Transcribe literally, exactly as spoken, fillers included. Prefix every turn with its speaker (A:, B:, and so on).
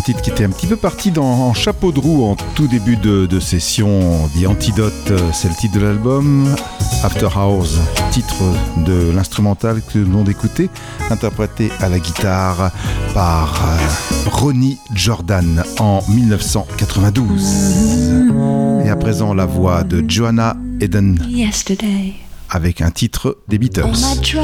A: titre qui était un petit peu parti dans, en chapeau de roue en tout début de, de session. The Antidote, c'est le titre de l'album. After Hours, titre de l'instrumental que nous venons d'écouter, interprété à la guitare par euh, Ronnie Jordan en dix-neuf cent quatre-vingt-douze. Et à présent, la voix de Joanna Eden avec un titre des Beatles.